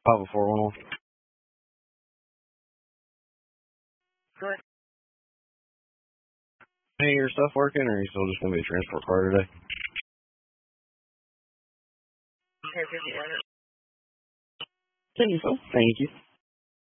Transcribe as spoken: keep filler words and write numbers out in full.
Five oh four one one. Go ahead. Hey, your stuff working, or are you still just gonna be a transport car today? Okay, fifty. Thank you, so. Thank you.